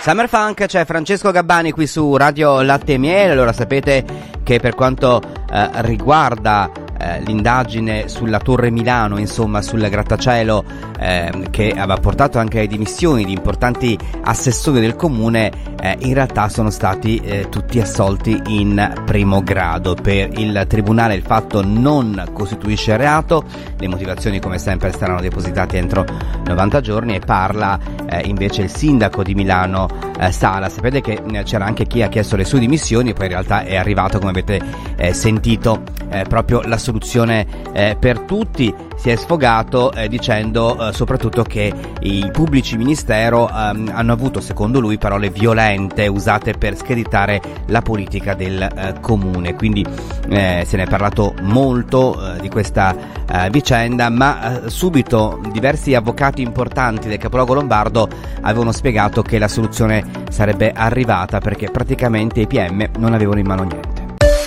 Summer Funk, c'è Francesco Gabbani qui su Radio Latte e Miele. Allora, sapete che per quanto riguarda l'indagine sulla Torre Milano, insomma sul grattacielo che aveva portato anche alle dimissioni di importanti assessori del comune, in realtà sono stati tutti assolti in primo grado. Per il tribunale il fatto non costituisce reato, le motivazioni come sempre saranno depositate entro 90 giorni e parla invece il sindaco di Milano Sala. Sapete che c'era anche chi ha chiesto le sue dimissioni, poi in realtà è arrivato, come avete sentito, proprio la soluzione per tutti. Si è sfogato dicendo soprattutto che i pubblici ministero hanno avuto, secondo lui, parole violente usate per screditare la politica del comune. Quindi se ne è parlato molto di questa vicenda, ma subito diversi avvocati importanti del capoluogo lombardo avevano spiegato che la soluzione sarebbe arrivata perché praticamente i PM non avevano in mano niente.